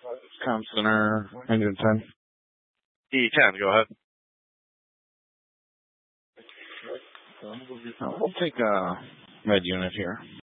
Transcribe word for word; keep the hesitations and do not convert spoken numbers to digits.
Com Center, engine ten. E ten, go ahead. Uh, we'll take a med unit here.